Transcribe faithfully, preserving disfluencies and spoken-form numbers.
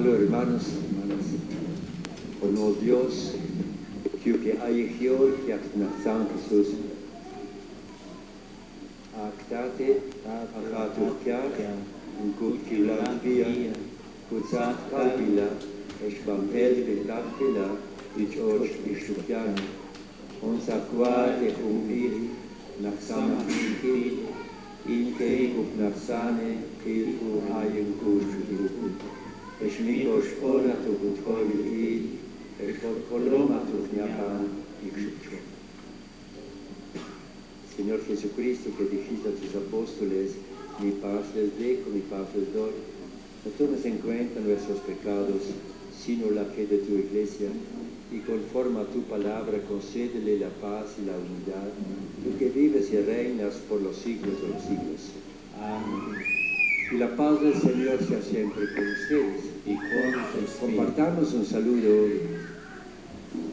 Pablo, hermanos, hermanas, por no Dios, que que hay Dios que San Jesús, actate, acaturkia, un cuquilantia, cutzat calvila, esvampel de tafila, y George Ishukian, on saquat e cumpir, naxama finti, in que naxane, il u hayen kushuru. Eshmikos ora tu gutkovi, eshkot koloma tu kniapan, ikshukcho. Señor Jesucristo, que dijiste a tus apóstoles, mi paz les dejo, mi paz les doy. No tomes en cuenta nuestros pecados, sino la fe de tu iglesia, y conforme a tu palabra concédele la paz y la unidad, tú que vives y reinas por los siglos de los siglos. Amén. Y la paz del Señor sea siempre con ustedes. Y con su espíritu. Compartamos un saludo